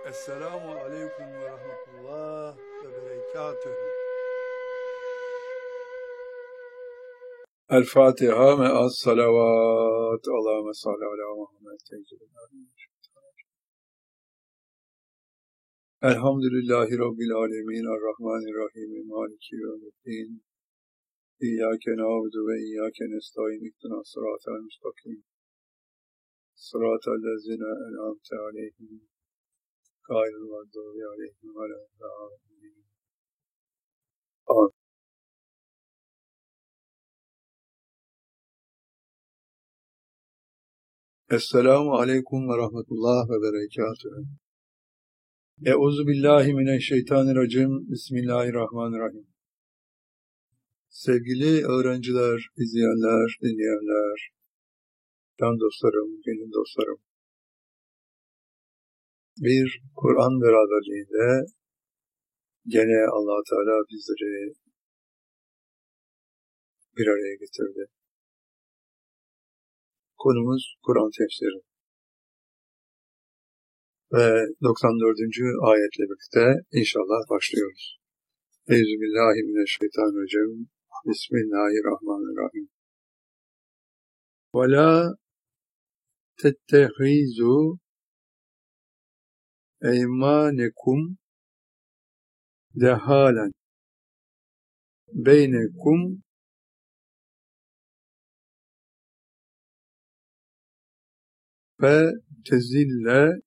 Esselamu aleyküm ve rahmetullah ve berekatühü. El Fatiha me'as salavat. Allahümme salli ala Muhammed. Elhamdülillahi Rabbil alemin. Errahmanirrahim. Maliki yevmiddin. İyyâke na'budu ve iyyâke nestaîn. İhdinas sıratal müstakim. Sıratal lezîne en'amte aleyhim. Gayril mağdûbi aleyhim ve lâ-ddâllîn. Amin. Esselamu aleyküm ve rahmetullah ve berekatühü. Euzu billahi mineşşeytanirracim. Bismillahirrahmanirrahim. Sevgili öğrenciler, izleyenler, dinleyenler, can dostlarım, gönül dostlarım. Bir Kur'an beraberliğinde gene Allah Teala bizleri bir araya getirdi. Konumuz Kur'an tefsiri. Ve 94. ayetle birlikte inşallah başlıyoruz. Euzubillahimineşşeytanirracim. Bismillahirrahmanirrahim. Ve la tettehizu eymanekum dehalen beynekum fe tezille